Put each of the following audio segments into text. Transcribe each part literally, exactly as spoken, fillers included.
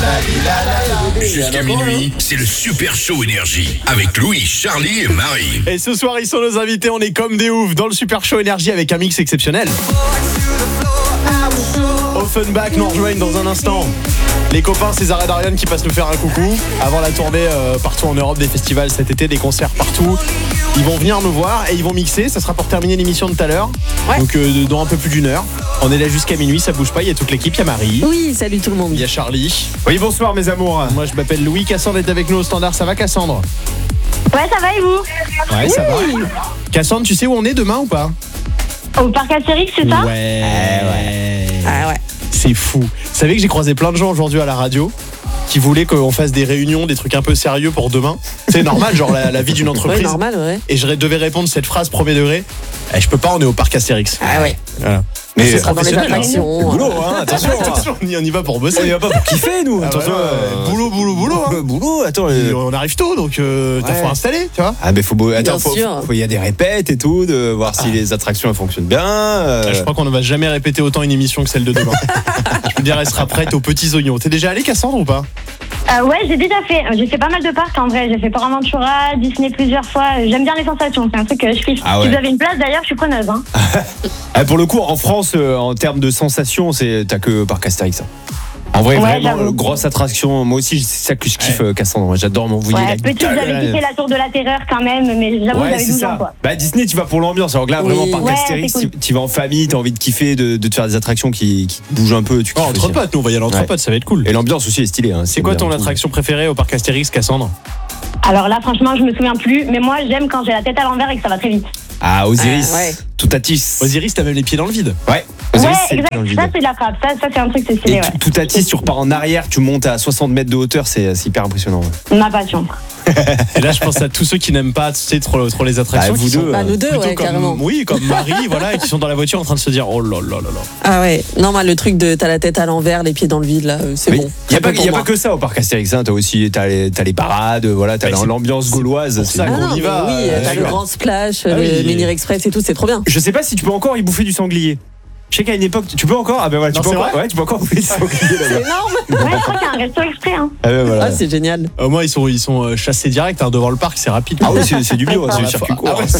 Jusqu'à minuit, c'est le Super Show Énergie avec Louis, Charlie et Marie. Et ce soir, ils sont nos invités. On est comme des oufs dans le Super Show Énergie avec un mix exceptionnel. Offenbach nous rejoignent dans un instant. Les copains César et Darian qui passent nous faire un coucou avant la tournée euh, partout en Europe, des festivals cet été, des concerts partout. Ils vont venir nous voir et ils vont mixer. Ça sera pour terminer l'émission de tout à l'heure. Ouais. Donc euh, dans un peu plus d'une heure. On est là jusqu'à minuit, ça bouge pas. Il y a toute l'équipe, il y a Marie. Oui, salut tout le monde. Il y a Charlie. Oui, bonsoir mes amours. Moi je m'appelle Louis. Cassandre est avec nous au standard. Ça va Cassandre? Ouais, ça va et vous? Ouais, oui. Ça va. Cassandre, tu sais où on est demain ou pas? Au parc Astérix, c'est ça? Ouais, ouais. Ah ouais. C'est fou. Vous savez que j'ai croisé plein de gens aujourd'hui à la radio qui voulaient qu'on fasse des réunions, des trucs un peu sérieux pour demain. C'est normal, genre la, la vie d'une entreprise. Ouais, normal, ouais. Et je devais répondre cette phrase premier degré. Eh, je peux pas, on est au parc Astérix. Ah ouais. Voilà. Mais ce sera dans les attractions. Hein. Boulot, hein, attention, attention, on y va pour bosser. On y va pas pour kiffer, nous. Ah attention. ouais, ouais. Boulot, boulot, boulot. Hein. Boulot, attends. Et on arrive tôt, donc euh, t'as ouais. faut installer, tu vois. Ah, mais faut, attends, faut, sûr. faut, faut, y a des répètes et tout, de voir si ah. les attractions elles fonctionnent bien. Euh... Je crois qu'on ne va jamais répéter autant une émission que celle de demain. Je veux dire, elle sera prête aux petits oignons. T'es déjà allé, Cassandre, ou pas? Euh, ouais, j'ai déjà fait. J'ai fait pas mal de parcs en vrai. J'ai fait Port Aventura, Disney plusieurs fois. J'aime bien les sensations. C'est un truc que je kiffe. Ah ouais. Si vous avez une place d'ailleurs, je suis preneuse. Hein. ah, pour le coup, en France, euh, en termes de sensations, c'est t'as que Parc Astérix. Hein. En vrai, ouais, vraiment, euh, grosse attraction. Moi aussi, c'est ça que je kiffe, ouais. Cassandre. J'adore m'envoyer ouais, la petite, j'avais kiffé la Tour de la Terreur quand même, mais j'avoue, ouais, j'avais douze ans, quoi. Bah, Disney, tu vas pour l'ambiance. Alors là, oui. vraiment, Parc ouais, Astérix, cool. tu vas en famille, t'as envie de kiffer, de, de te faire des attractions qui, qui bougent un peu. Tu oh, entre potes, nous, on va y aller entre ouais. potes, ça va être cool. Et l'ambiance aussi est stylée. Hein, c'est quoi ton tout. attraction préférée au Parc Astérix, Cassandre? Alors là, franchement, je me souviens plus, mais moi, j'aime quand j'ai la tête à l'envers et que ça va très vite. Ah, Osiris, euh, ouais. tout Atis. Osiris, t'as même les pieds dans le vide. Ouais. Osiris, ouais, exact. Ça, c'est de la frappe. Ça, ça c'est un truc, c'est stylé. Et ouais. Tout Atis, tu repars en arrière, tu montes à soixante mètres de hauteur, c'est, c'est hyper impressionnant. Ouais. Ma passion. Et là, je pense à tous ceux qui n'aiment pas, tu sais, trop, trop les attractions. Bah, vous deux. Bah, nous deux, ouais, comme, carrément. Oui, comme Marie, voilà, et qui sont dans la voiture en train de se dire, oh là là là là. Ah ouais. Non, moi, le truc de t'as la tête à l'envers, les pieds dans le vide, là, c'est mais bon. Il n'y a, pas, y a pas que ça au Parc Astérix. Hein. T'as aussi t'as les, t'as les parades, voilà, t'as bah, l'ambiance gauloise. C'est ça qu'on y va. Oui, euh, t'as le grand splash, ah, oui. le Menhir Express et tout, c'est trop bien. Je sais pas si tu peux encore y bouffer du sanglier. Je sais qu'à une époque, tu peux encore. Ah ben voilà, tu non, peux encore. Ouais, tu peux encore bouffer du sanglier. C'est énorme. Ouais, je crois qu'il y a un resto exprès. Hein. Ah, ben, voilà. Ah, c'est génial. Au moins, ils sont, ils sont euh, chassés direct hein, devant le parc, c'est rapide. Ah oui, c'est, c'est du bio, c'est du circuit court. Ah,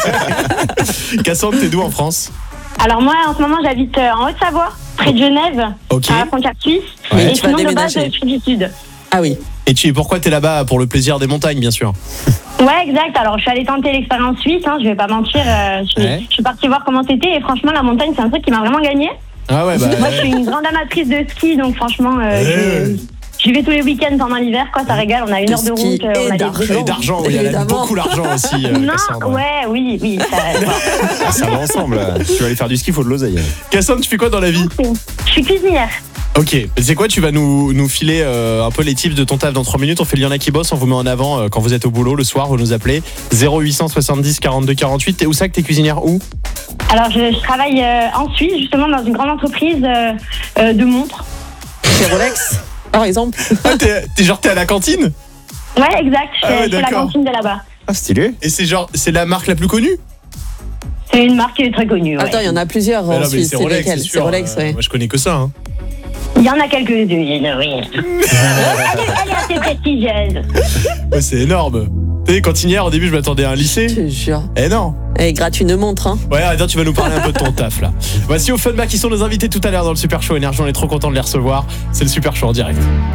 ouais, Cassandre, t'es d'où en France? Alors moi, en ce moment, j'habite en Haute-Savoie, près de Genève, okay. à la frontière suisse. Ouais. Et sinon, de base, je suis du Sud. Ah oui. Et tu, pourquoi t'es là-bas? Pour le plaisir des montagnes, bien sûr. Ouais, exact. Alors, je suis allée tenter l'expérience suisse, hein, je vais pas mentir. Euh, je, suis, ouais. je suis partie voir comment c'était et franchement, la montagne, c'est un truc qui m'a vraiment gagné. Ah ouais, bah, moi, je suis une grande amatrice de ski, donc franchement, euh, ouais. j'y vais tous les week-ends pendant l'hiver, quoi. Ça régale. On a une heure de route. Euh, on a d'argent. Des... Et d'argent, oui, elle a beaucoup d'argent aussi. Euh, non, Cassandre. ouais, oui, oui. Ça, ça va ensemble. Tu vas aller faire du ski, il faut de l'oseille. Cassandre, tu fais quoi dans la vie? Je suis cuisinière. Ok, c'est quoi? Tu vas nous, nous filer euh, un peu les tips de ton taf dans trois minutes. On fait le Y'en a qui bosse, on vous met en avant euh, quand vous êtes au boulot le soir, vous nous appelez zéro huit cent soixante-dix quarante-deux quarante-huit. T'es où ça que t'es cuisinière où? Alors je, je travaille euh, en Suisse, justement dans une grande entreprise euh, euh, de montres. Chez Rolex, par exemple. Ah, t'es, t'es genre t'es à la cantine? Ouais, exact, je ah ouais, fais la cantine de là-bas. Ah, stylé. Et c'est genre, c'est la marque la plus connue? C'est une marque qui est très connue, ouais. Attends, il y en a plusieurs en non, Suisse, c'est, c'est Rolex, lesquels? c'est, c'est Rolex, ouais. Euh, moi je connais que ça, hein. Il y en a quelques-unes, oui. elle, est, elle est assez prestigieuse. Ouais, c'est énorme. Tu sais, cantinière, au début, je m'attendais à un lycée. Je te jure. Eh non. Et gratuit une montre, hein. Ouais, attends, tu vas nous parler un peu de ton taf, là. Voici Offenbach qui sont nos invités tout à l'heure dans le Super Show Énergie. On est trop content de les recevoir. C'est le Super Show en direct.